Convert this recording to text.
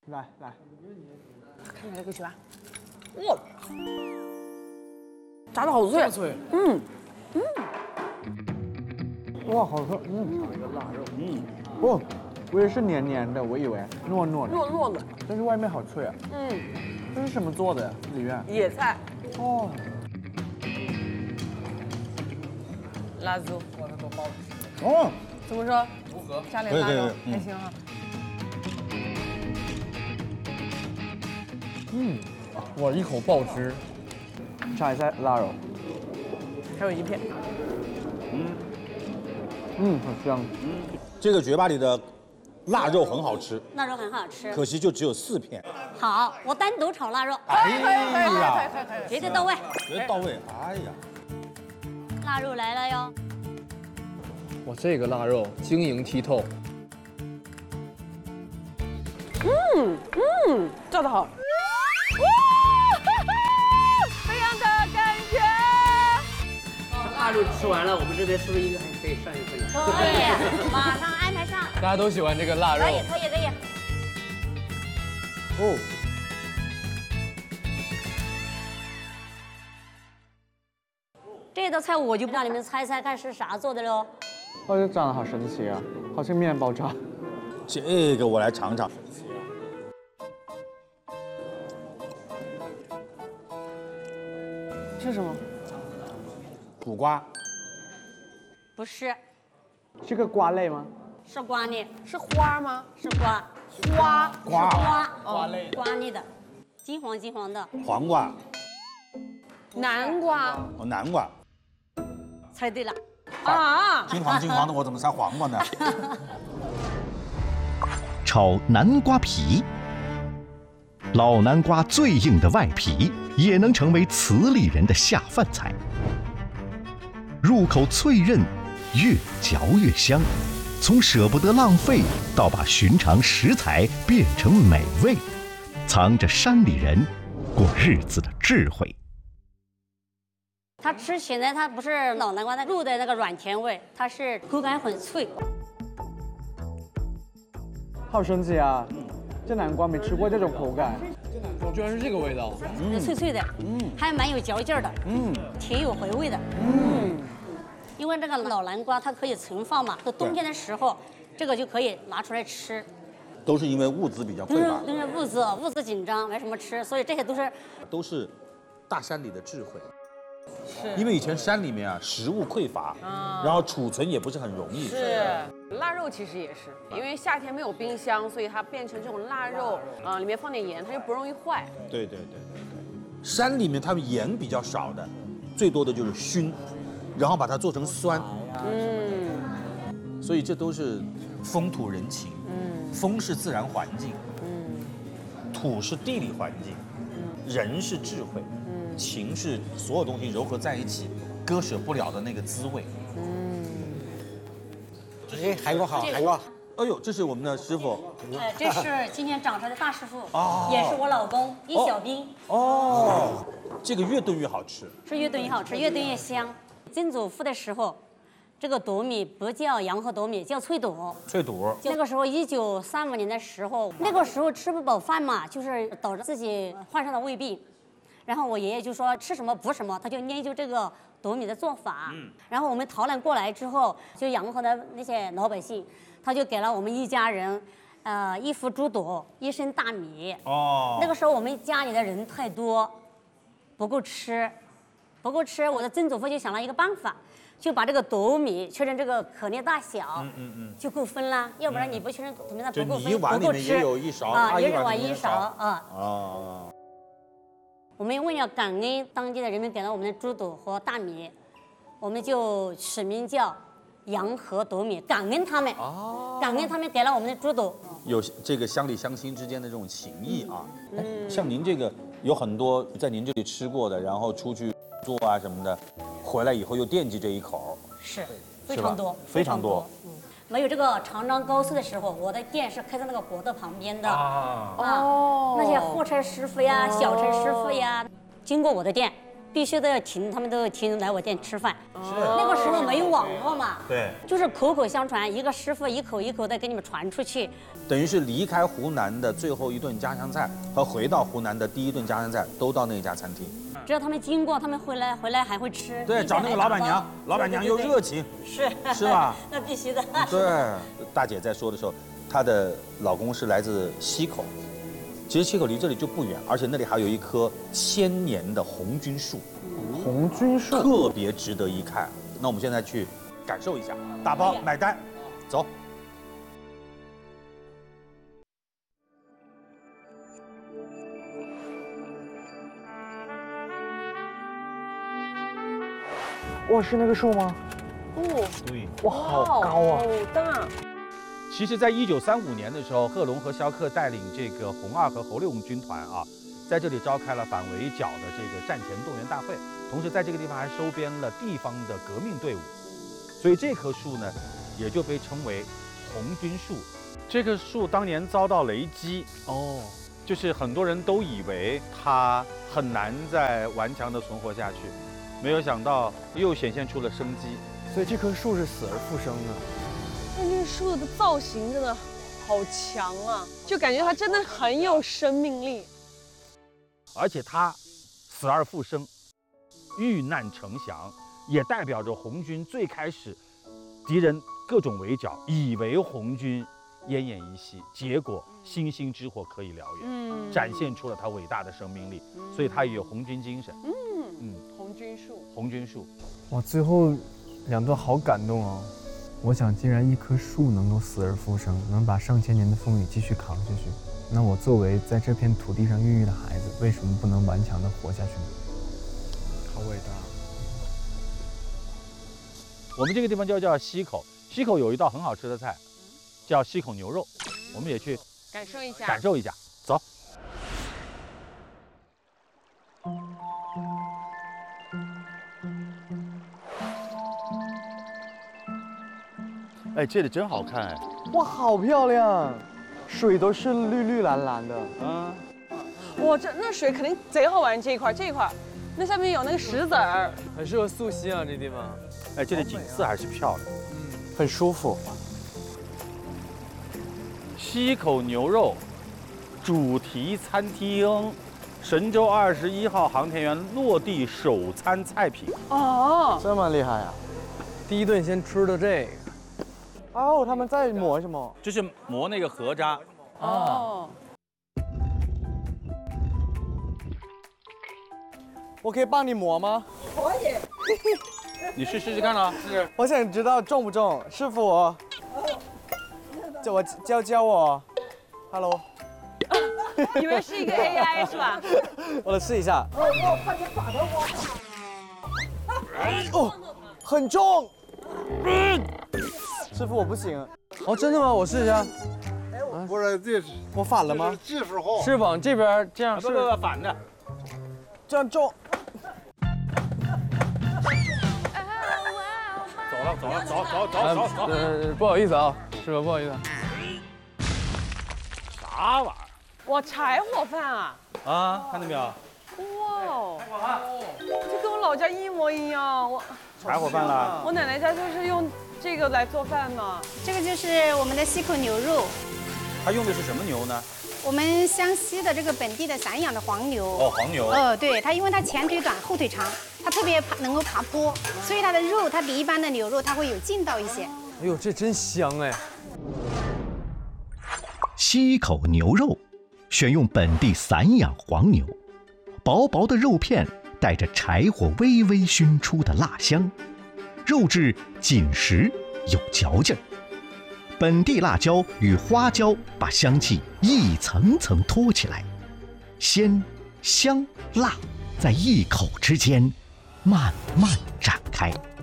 来， 看这个去吧。哇，炸的好脆， 哇，好喝，尝一个腊肉，哦，我也是黏黏的，我以为糯糯的， 糯糯的， 但是外面好脆啊。这是什么做的呀？李苑？ 野菜， 哦， 辣猪， 哦， 怎么说？ 如何？ 加点腊肉可以还行哈。 哇，一口爆汁。 尝一下腊肉， 还有一片， 很香。 这个绝巴里的腊肉很好吃， 腊肉很好吃。 可惜就只有4片。 好，我单独炒腊肉， 哎呀， 绝对到位。 觉得到位。哎呀， 腊肉来了哟， 哇，这个腊肉晶莹剔透， 炸的好。非常的感觉。 腊肉吃完了，我们这边是不是应该还可以上一份？ 可以，马上安排上。 大家都喜欢这个腊肉可。以，可以，可以。 哦， 这道菜我就不让你们猜猜看是啥做的喽。 哦，这长得好神奇啊，好像面包渣。 这个我来尝尝。 是什么？ 苦瓜， 不是， 是个瓜类吗？ 是瓜类， 是花吗？ 是瓜， 花。 瓜， 瓜类的，瓜类的，金黄金黄的。 黄瓜， 南瓜哦，南瓜， 猜对了， 啊！ 金黄金黄的，我怎么猜黄瓜呢？ 炒南瓜皮。老南瓜最硬的外皮也能成为磁力人的下饭菜，入口脆韧，越嚼越香。从舍不得浪费到把寻常食材变成美味，藏着山里人过日子的智慧。 它吃起来它不是老南瓜的肉的那个软甜味，它是口感很脆。 好神奇啊！这南瓜没吃过这种口感。 居然是这个味道。 脆脆的，还蛮有嚼劲儿的，挺有回味的，因为这个老南瓜它可以存放嘛，到冬天的时候，这个就可以拿出来吃。 都是因为物资比较匮乏， 因为物资紧张，没什么吃，所以这些都是大山里的智慧。是，因为以前山里面啊，食物匮乏，然后储存也不是很容易。 是，腊肉其实也是，因为夏天没有冰箱，所以它变成这种腊肉，里面放点盐，它就不容易坏。 对。山里面他们盐比较少的，最多的就是熏，然后把它做成酸。所以这都是风土人情。风是自然环境，土是地理环境，人是智慧，情是所有东西糅合在一起，割舍不了的那个滋味。 哎，韩国好，韩国。 哎呦，这是我们的师傅。 这是今年长出来的大师傅，也是我老公易小兵。 哦，这个越炖越好吃。 是越炖越好吃，越炖越香。曾祖父的时候，这个斗米不叫洋河斗米，叫脆肚。 脆肚。 那个时候1935年的时候，那个时候吃不饱饭嘛，就是导致自己患上了胃病。然后我爷爷就说吃什么补什么，他就研究这个斗米的做法。然后我们逃难过来之后，就洋河的那些老百姓，他就给了我们一家人，一副猪肚，一升大米。那个时候我们家里的人太多，不够吃。我的曾祖父就想了一个办法，就把这个斗米切成这个可粒大小，就够分啦。要不然你不切成斗米，它不够分， 就你一碗里面也有一勺啊，也一有碗里面一勺啊。 哦。 我们为了感恩当地的人民给了我们的猪肚和大米，我们就取名叫洋河斗米，感恩他们。感恩他们给了我们的猪肚。 有这个乡里乡亲之间的这种情谊啊。像您这个有很多在您这里吃过的，然后出去做啊什么的，回来以后又惦记这一口。 是，非常多， 非常多。 没有这个长江高速的时候，我的店是开在那个国道旁边的。那些货车师傅呀、小车师傅呀，经过我的店， 必须都要停，他们都要停来我店吃饭。那个时候没有网络嘛， 对， 就是口口相传，一个师傅一口一口的给你们传出去。 等于是离开湖南的最后一顿家乡菜和回到湖南的第一顿家乡菜都到那家餐厅。 只要他们经过，他们回来还会吃。 对，找那个老板娘，老板娘又热情，是吧？ 那必须的。 对，大姐在说的时候，她的老公是来自溪口，其实溪口离这里就不远，而且那里还有一棵1000年的红菌树， 红菌树特别值得一看。那我们现在去感受一下，打包买单，走。 哇，是那个树吗？ 哦， 对， 哇，好高啊！ 好大。 其实，在1935年的时候，贺龙和萧克带领这个红2和红6军团啊，在这里召开了反围剿的这个战前动员大会，同时在这个地方还收编了地方的革命队伍，所以这棵树呢，也就被称为红军树。这棵树当年遭到雷击，就是很多人都以为它很难在顽强地存活下去，没有想到又显现出了生机。 所以这棵树是死而复生的。 但这个树的造型真的好强啊，就感觉它真的很有生命力。 而且它死而复生，遇难成祥，也代表着红军最开始敌人各种围剿，以为红军奄奄一息，结果星星之火可以燎原，展现出了它伟大的生命力，所以它也有红军精神。 红军树， 红军树。 哇，最后2段好感动啊！我想，既然一棵树能够死而复生，能把上千年的风雨继续扛下去，那我作为在这片土地上孕育的孩子，为什么不能顽强地活下去呢？好伟大！ 我们这个地方就叫溪口，溪口有一道很好吃的菜，叫溪口牛肉，我们也去感受一下。 感受一下，走。哎，这里真好看哎！ 哇，好漂亮，水都是绿绿蓝蓝的。 哇，那水肯定贼好玩。这一块，那下面有那个石子儿， 很适合溯溪啊，这地方。 哎，这里景色还是漂亮， 很舒服。 溪口牛肉主题餐厅，神舟21号航天员落地首餐菜品。 哦， 这么厉害呀！ 第一顿先吃的这个。 哦，他们在磨什么？ 就是磨那个河渣。 哦， 我可以帮你磨吗？ 可以。 你试试看啊，试试。 我想知道重不重，师傅。教我。Hello。 以为是一个 AI 是吧？ 我来试一下。哦，很重。师傅，我不行。 哦，真的吗？我试一下。 不是，这是我反了吗？ 技术活。 是往这边这样不，反的。 这样重。 走。 不好意思啊，师傅，不好意思。 啥玩意儿？ 哇，柴火饭啊！ 啊，看到没有？ 哇，这跟我老家一模一样。 柴火饭了。 我奶奶家就是用这个来做饭嘛。 这个就是我们的溪口牛肉。 它用的是什么牛呢？ 我们湘西的这个本地的散养的黄牛。 哦，黄牛。 对，它因为它前腿短后腿长，它特别能够爬坡，所以它的肉它比一般的牛肉它会有劲道一些。 哎呦，这真香哎！ 溪口牛肉选用本地散养黄牛，薄薄的肉片带着柴火微微熏出的辣香，肉质紧实有嚼劲儿。本地辣椒与花椒把香气一层层托起来，鲜、香、辣在一口之间慢慢展开。